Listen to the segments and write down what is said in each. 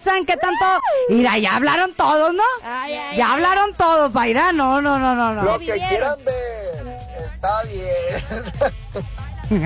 piensan? ¿Qué tanto? Mira, ya hablaron todos, ¿no? Ya hablaron todos, Paira. No. Lo que quieran ver, está bien.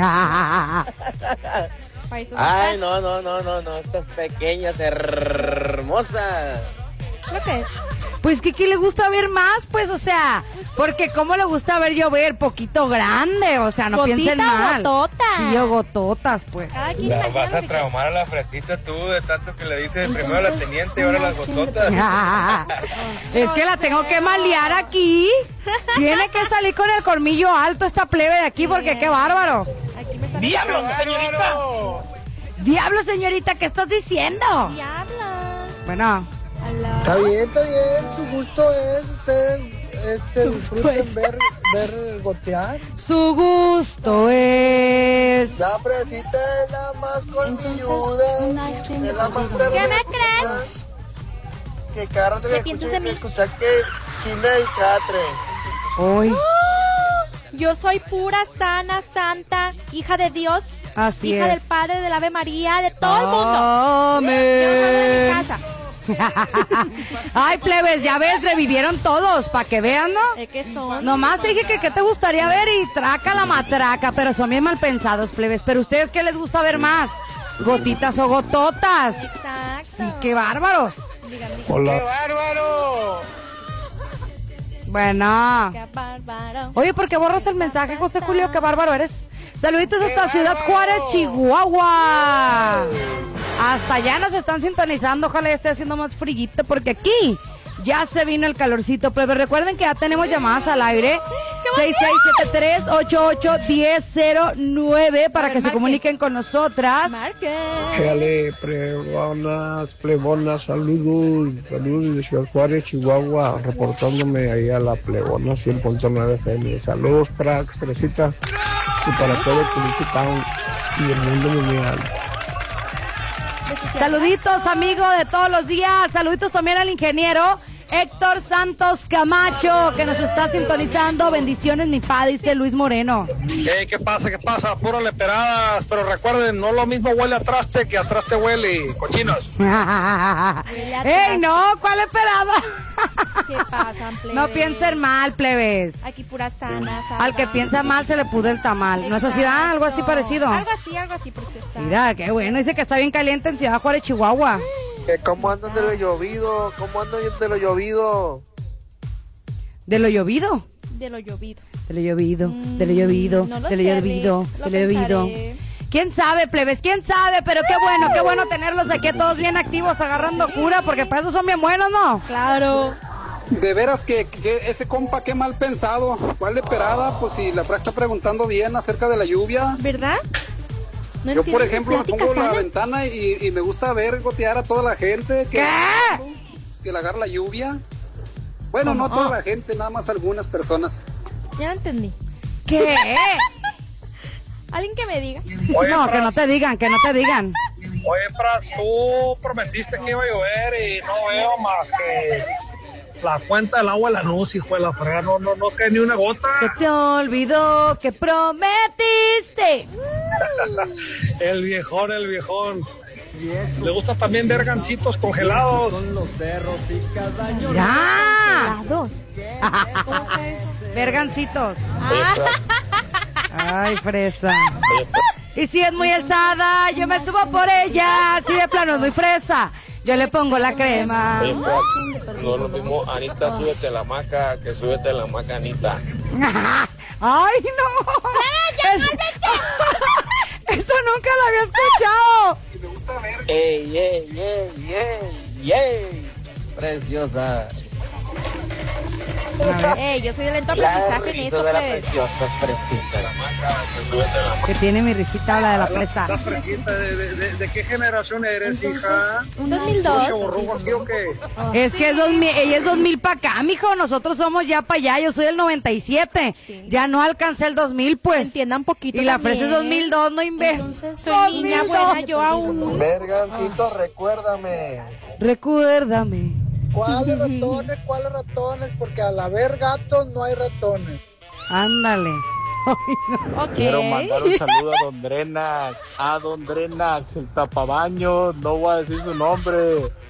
Ay, no, estas pequeñas hermosas. ¿Qué? Pues que le gusta ver más, pues, o sea, porque cómo le gusta ver llover, poquito grande, o sea, no ¿Gotita piensen mal. o gotota? Sí, o gototas, pues. Ay, La vas a traumar a la fresita tú, de tanto que le dices primero la teniente y ahora las gototas. Es que la tengo que malear aquí. Tiene que salir con el colmillo alto esta plebe de aquí, porque qué bárbaro. ¡Diablos, señorita! Diablo, señorita, ¿qué estás diciendo? Diablos. Bueno. Está bien, su gusto es, ustedes disfruten ver gotear. Su gusto es... La fresita es la más colmilluda, es la más ¿Qué me crees? Que cada rato ¿Qué piensas de mí? escuchar que China y Catre. Hoy. Yo soy pura, sana, santa, hija de Dios, Así hija es. del Padre, del Ave María, de todo el mundo. Amén. Yo salgo de mi casa. Ay, plebes, ya ves, revivieron todos, para que vean, ¿no? ¿De qué son? Nomás te dije que qué te gustaría ver y traca la matraca, pero son bien mal pensados, plebes. Pero ustedes, ¿qué les gusta ver más? ¿Gotitas o gototas? Exacto. Sí, qué bárbaros. ¡Qué bárbaro! Bueno. Qué bárbaro. Oye, ¿por qué borras el mensaje, José Julio? Qué bárbaro eres. Saluditos hasta Ciudad Juárez, Chihuahua. Hasta allá nos están sintonizando. Ojalá ya esté haciendo más frillito, porque aquí ya se vino el calorcito. Pero recuerden que ya tenemos llamadas al aire. 6673-881009 para que se comuniquen con nosotras. Éale, plebonas, saludos de Ciudad Juárez, Chihuahua, reportándome ahí a la plebona 100.9 FM. Saludos, crack, fresita, y para todo el Pulichi Town y el mundo mundial. Saluditos, amigo de todos los días. Saluditos también al ingeniero Héctor Santos Camacho, que nos está sintonizando. Bendiciones, mi pa, dice Luis Moreno. ¿Qué pasa? Puro leperadas, pero recuerden, no lo mismo huele a traste que a traste huele, cochinos. ¡Ey, no! ¿Cuál esperaba? ¿Qué pasan, plebes? No piensen mal, plebes. Aquí pura sana, Al que piensa mal se le pudre el tamal. ¿No es así? ¿Ah? Algo así parecido. Algo así, preciosa. Mira, qué bueno. Dice que está bien caliente en Ciudad Juárez, Chihuahua. ¿Cómo andan de lo llovido? ¿Cómo andan de lo llovido? ¿De lo llovido? De lo llovido. De lo llovido, de lo llovido, no lo de lo sé, llovido, lo de lo llovido. pensaré. ¿Quién sabe, plebes? ¿Quién sabe? Pero qué bueno tenerlos aquí a todos bien activos, agarrando cura, porque para eso son bien buenos, ¿no? Claro. De veras que ese compa, qué mal pensado. ¿Cuál esperada? Pues si la Fra está preguntando bien acerca de la lluvia. ¿Verdad? No Yo, por entiendo ejemplo, me su pongo plática la sana. ventana y me gusta ver gotear a toda la gente. ¿Qué? Que le agarra la lluvia. Bueno, no toda la gente, nada más algunas personas. Ya no entendí. ¿Qué? Alguien que me diga. Oye, No, que Pras, no te digan, que no te digan. Oye, Pras, tú prometiste que iba a llover y no veo más que la cuenta del agua de la luz, hijo de la fregada. No cae ni una gota. Se te olvidó que prometiste. El viejón. Le gusta también ver gancitos congelados. ¡Ya! Las dos. Vergancitos. Ay, fresa. Y si es muy alzada, yo me subo por ella. Si de plano es muy fresa, yo le pongo la crema. Oye, Pras, no es lo mismo, Anita, súbete a la hamaca, que súbete a la maca, Anita. ¡Ay, no! Eso nunca lo había escuchado. ¡Ey! Preciosa. Yo soy de lento aprendizaje en eso, de la pues. preciosa fresita. Que tiene mi risita, habla de la fresa. La fresita, ¿de qué generación eres, hija? Un 2002. ¿Chavorruco aquí o qué? Es que es 2000, ella es 2000 para acá, mijo. Nosotros somos ya para allá. Yo soy del 97. Ya no alcancé el 2000, pues. Entiendan poquito. Y la también. fresa es 2002, no inventes. Soy niña buena, yo aún. Vergancito, recuérdame. Recuérdame. ¿Cuáles ratones? Porque al haber gatos no hay ratones. Ándale. Ok. Quiero mandar un saludo a Don Drenax, el tapabaños, no voy a decir su nombre.